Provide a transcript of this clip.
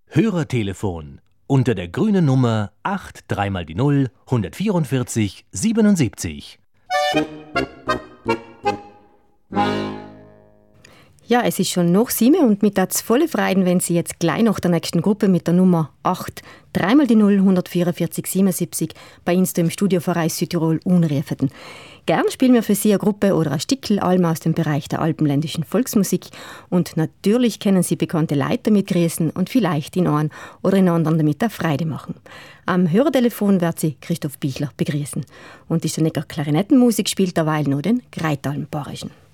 Hörertelefon unter der grünen Nummer 8 3 mal die 0 144 77. Ja, es ist schon nach 7 und mit das volle Freuden, wenn Sie jetzt gleich nach der nächsten Gruppe mit der Nummer 8 3 mal die 0 144 77 bei uns im Studioverein Südtirol anrufen. Gern spielen wir für Sie eine Gruppe oder ein Stickel allem aus dem Bereich der alpenländischen Volksmusik und natürlich können Sie bekannte Leute damit grüßen und vielleicht in einen oder in anderen damit auch Freude machen. Am Hörertelefon wird Sie Christoph Bichler begrüßen und die Sonnecker Klarinettenmusik spielt derweil noch den Greitalm-Barischen.